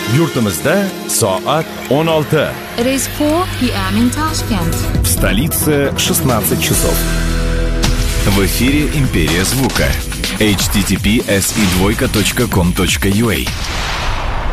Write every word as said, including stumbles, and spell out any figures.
Yurtimizda soat o'n olti. It is four p m in Tashkent. В столице шестнадцать часов. В эфире «Империя звука». эйч ти ти пи эс и двойка точка ком точка ю а.